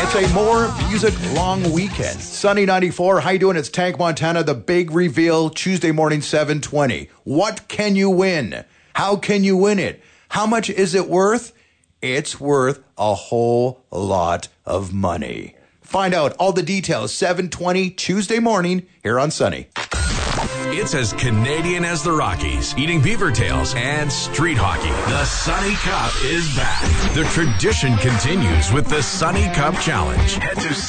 It's a more music long weekend. Sunny 94. How you doing? It's Tank Montana. The big reveal Tuesday morning, 7:20. What can you win? How can you win it? How much is it worth? It's worth a whole lot of money. Find out all the details 7:20 Tuesday morning here on Sunny. It's as Canadian as the Rockies, eating beaver tails and street hockey. The Sunny Cup is back. The tradition continues with the Sunny Cup Challenge. Head to